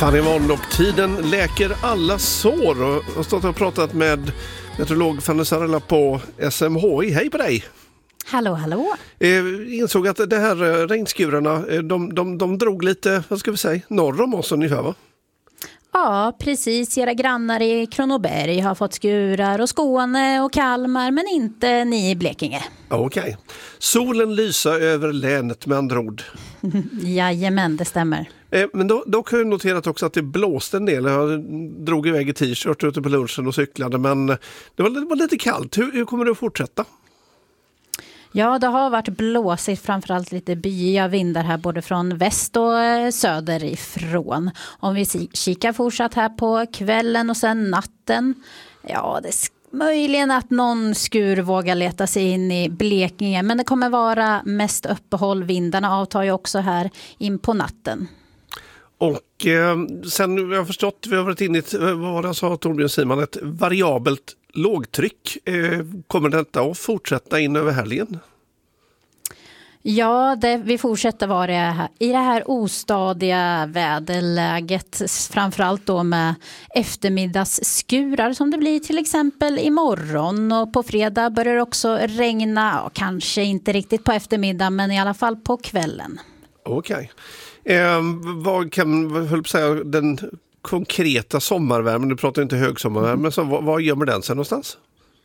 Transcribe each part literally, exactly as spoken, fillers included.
Fanny Wond och tiden läker alla sår. Och jag har stått och pratat med meteorolog Fanny Sarella på S M H I. Hej på dig! Hallå, hallå! Eh, insåg att det här regnskurarna, de, de, de drog lite, vad ska vi säga, norr om oss ungefär, va? Ja, precis. Era grannar i Kronoberg har fått skurar och Skåne och Kalmar, men inte ni i Blekinge. Okej. Okay. Solen lyser över länet med andra ord. Jajamän, det stämmer. Eh, men då, då har jag noterat också att det blåste en del. Jag drog iväg i t-shirt ute på lunchen och cyklade, men det var, det var lite kallt. Hur, hur kommer det att fortsätta? Ja, det har varit blåsigt, framförallt lite byiga vindar här både från väst och söder ifrån. Om vi kikar fortsatt här på kvällen och sen natten, ja det är möjligen att någon skur vågar leta sig in i Blekinge, men det kommer vara mest uppehåll. Vindarna avtar ju också här in på natten. Och eh, sen jag har förstått, vi har varit inne i ett, vad det sa Torbjörn Simon, ett variabelt lågtryck. Eh, kommer detta att fortsätta in över helgen? Ja, det, vi fortsätter vara här, i det här ostadiga väderläget, framförallt då med eftermiddagsskurar som det blir till exempel imorgon, och på fredag börjar det också regna, ja, kanske inte riktigt på eftermiddag men i alla fall på kvällen. Okej. Eh, vad kan, vad höll på säga, den konkreta sommarvärmen, du pratar inte högsommarvärmen, mm. så vad, vad gör med den sen någonstans?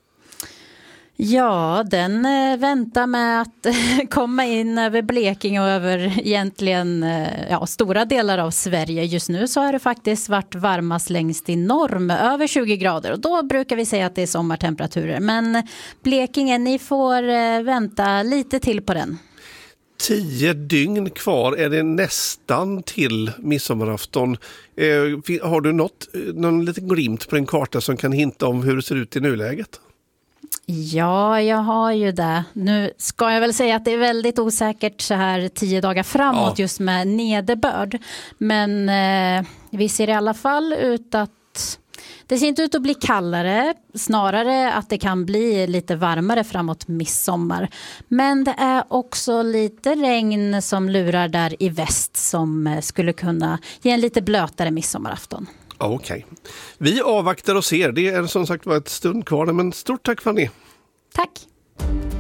Ja, den eh, väntar med att komma in över Blekinge och över egentligen eh, ja, stora delar av Sverige. Just nu så har det faktiskt varit varmast längst i norr med över tjugo grader, och då brukar vi säga att det är sommartemperaturer. Men Blekinge, ni får eh, vänta lite till på den. Tio dygn kvar, är det nästan till midsommarafton. Eh, har du något, någon liten glimt på en karta som kan hinta om hur det ser ut i nuläget? Ja, jag har ju det. Nu ska jag väl säga att det är väldigt osäkert så här tio dagar framåt, ja, just med nederbörd. Men eh, vi ser i alla fall ut att det ser inte ut att bli kallare, snarare att det kan bli lite varmare framåt midsommar. Men det är också lite regn som lurar där i väst som skulle kunna ge en lite blötare midsommarafton. Okej. Okay. Vi avvaktar och ser. Det är som sagt var ett stund kvar, men stort tack Fanny. Tack.